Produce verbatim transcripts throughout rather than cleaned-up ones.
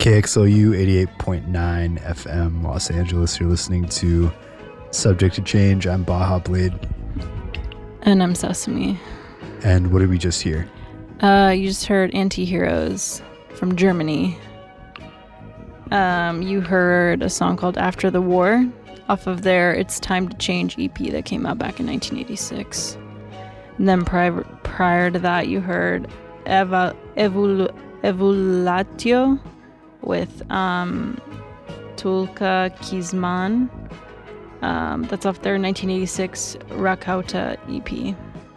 K X L U eighty-eight point nine F M, Los Angeles. You're listening to Subject to Change. I'm Baja Blade. And I'm Sesame. And what did we just hear? Uh, you just heard Anti-Heroes from Germany. Um, you heard a song called After the War off of their It's Time to Change E P that came out back in nineteen eighty-six. And then prior, prior to that, you heard Eva, Evol, Evolatio with um, Tulka Kizman. Um, that's off their nineteen eighty-six Rakauta E P.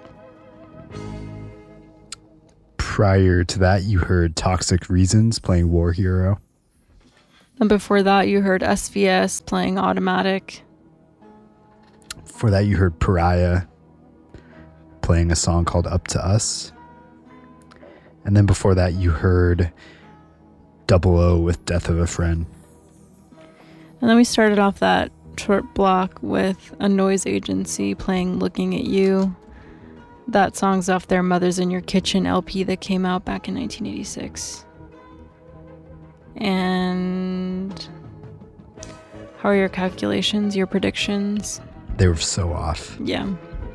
Prior to that, you heard Toxic Reasons playing War Hero. And before that, you heard S V S playing Automatic. Before that, you heard Pariah playing a song called Up to Us. And then before that, you heard Double O with Death of a Friend. And then we started off that short block with a noise agency playing Looking at You. That song's off their Mothers in Your Kitchen L P that came out back in nineteen eighty-six. And how are your calculations, your predictions? They were so off. Yeah.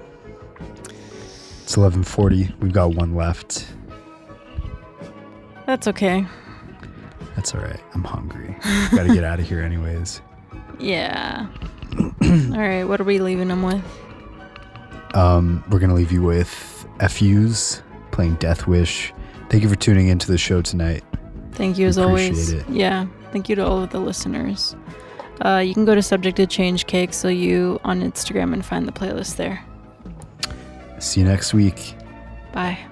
It's eleven forty. We've got one left. That's okay. That's all right. I'm hungry. Got to get out of here anyways. Yeah. All right. What are we leaving them with? Um, we're going to leave you with F U's playing Death Wish. Thank you for tuning into the show tonight. Thank you as always. It. Yeah. Thank you to all of the listeners. Uh, you can go to Subject to Change K X L U on Instagram and find the playlist there. See you next week. Bye.